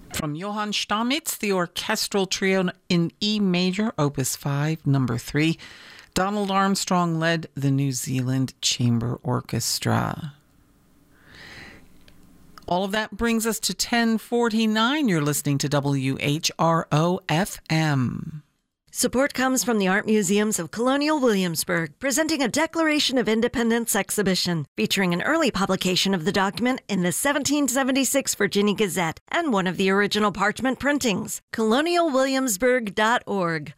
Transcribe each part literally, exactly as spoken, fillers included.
From Johann Stamitz, the orchestral trio in E major, Opus five, number three. Donald Armstrong led the New Zealand Chamber Orchestra. All of that brings us to ten forty-nine. You're listening to W H R O F M. Support comes from the Art Museums of Colonial Williamsburg, presenting a Declaration of Independence exhibition featuring an early publication of the document in the seventeen seventy-six Virginia Gazette and one of the original parchment printings. colonial williamsburg dot org.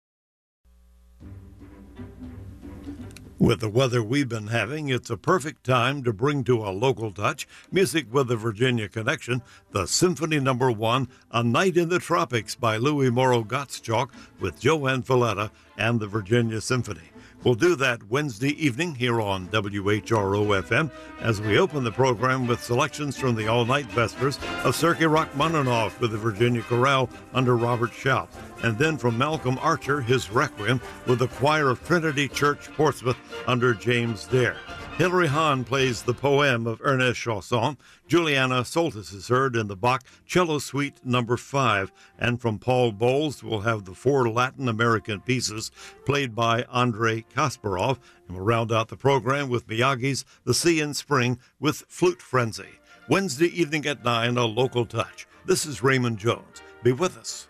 With the weather we've been having, it's a perfect time to bring to a local touch music with a Virginia connection, the Symphony Number One, A Night in the Tropics by Louis Morrow Gottschalk with Joanne Falletta and the Virginia Symphony. We'll do that Wednesday evening here on W H R O F M as we open the program with selections from the all-night Vespers of Sergei Rachmaninoff with the Virginia Chorale under Robert Schaub, and then from Malcolm Archer, his Requiem with the Choir of Trinity Church, Portsmouth under James Dare. Hilary Hahn plays the poem of Ernest Chausson. Juliana Soltis is heard in the Bach Cello Suite number five. And from Paul Bowles, we'll have the four Latin American pieces played by Andrei Kasparov. And we'll round out the program with Miyagi's The Sea in Spring with Flute Frenzy. Wednesday evening at nine, a local touch. This is Raymond Jones. Be with us.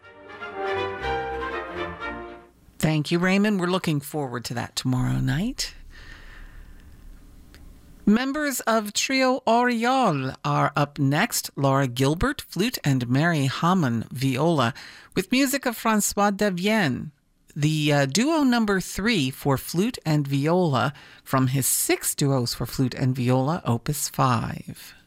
Thank you, Raymond. We're looking forward to that tomorrow night. Members of Trio Oriole are up next. Laura Gilbert, flute, and Mary Hammond, viola, with music of Francois Devienne. The uh, duo number three for flute and viola from his six duos for flute and viola, Opus five.